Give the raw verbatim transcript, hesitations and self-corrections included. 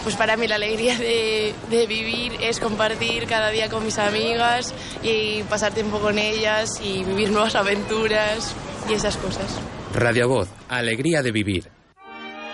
Pues para mí la alegría de, de vivir es compartir cada día con mis amigas y pasar tiempo con ellas y vivir nuevas aventuras y esas cosas. Radio Voz, alegría de vivir.